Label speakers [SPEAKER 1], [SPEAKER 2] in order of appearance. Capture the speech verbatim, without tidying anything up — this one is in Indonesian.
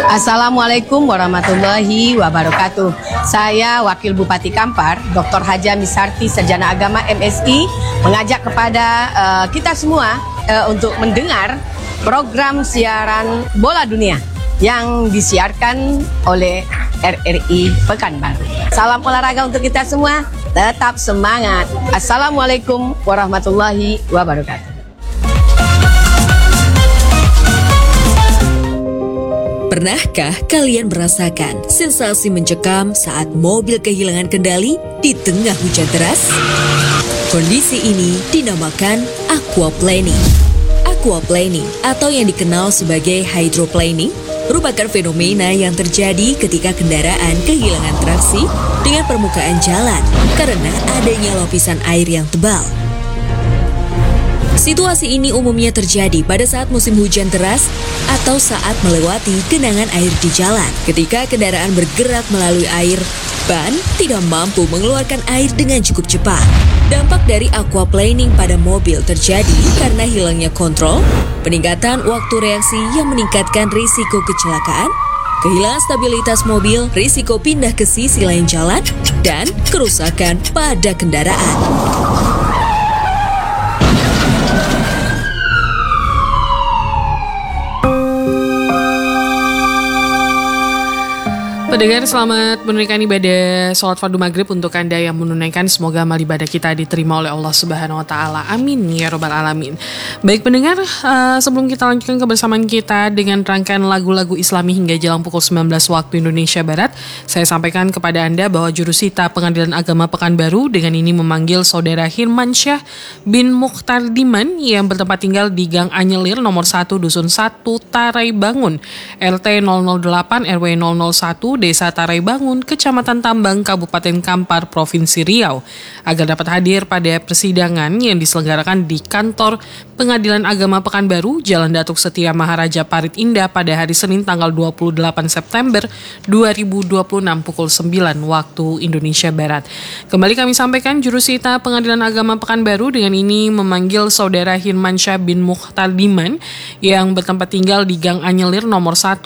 [SPEAKER 1] Assalamualaikum warahmatullahi wabarakatuh. Saya Wakil Bupati Kampar, Doktor Haja Misarti, Sarjana Agama M Si, mengajak kepada uh, kita semua uh, untuk mendengar program siaran Bola Dunia yang disiarkan oleh R R I Pekanbaru. Salam olahraga untuk kita semua, tetap semangat. Assalamualaikum warahmatullahi wabarakatuh.
[SPEAKER 2] Pernahkah kalian merasakan sensasi mencekam saat mobil kehilangan kendali di tengah hujan deras? Kondisi ini dinamakan aquaplaning. Aquaplaning atau yang dikenal sebagai hydroplaning merupakan fenomena yang terjadi ketika kendaraan kehilangan traksi dengan permukaan jalan karena adanya lapisan air yang tebal. Situasi ini umumnya terjadi pada saat musim hujan deras atau saat melewati genangan air di jalan. Ketika kendaraan bergerak melalui air, ban tidak mampu mengeluarkan air dengan cukup cepat. Dampak dari aquaplaning pada mobil terjadi karena hilangnya kontrol, peningkatan waktu reaksi yang meningkatkan risiko kecelakaan, kehilangan stabilitas mobil, risiko pindah ke sisi lain jalan, dan kerusakan pada kendaraan.
[SPEAKER 3] Pendengar, selamat menunaikan ibadah sholat fardu maghrib untuk Anda yang menunaikan. Semoga amal ibadah kita diterima oleh Allah Subhanahu Wa Taala. Amin ya robbal alamin. Baik pendengar, uh, sebelum kita lanjutkan kebersamaan kita dengan rangkaian lagu-lagu Islami hingga jelang pukul sembilan belas waktu Indonesia Barat, saya sampaikan kepada Anda bahwa Jurusita Pengadilan Agama Pekanbaru dengan ini memanggil Saudara Hirmansyah bin Mukhtar Diman yang bertempat tinggal di Gang Anyelir nomor satu Dusun satu Tarai Bangun, R T nol nol delapan R W nol nol satu Desa Tarai Bangun, Kecamatan Tambang, Kabupaten Kampar, Provinsi Riau, agar dapat hadir pada persidangan yang diselenggarakan di Kantor Pengadilan Agama Pekanbaru, Jalan Datuk Setia Maharaja Parit Indah pada hari Senin tanggal dua puluh delapan September dua ribu dua puluh enam pukul sembilan waktu Indonesia Barat. Kembali kami sampaikan, Jurusita Pengadilan Agama Pekanbaru dengan ini memanggil Saudara Hirmansyah bin Mukhtar Diman yang bertempat tinggal di Gang Anyelir nomor satu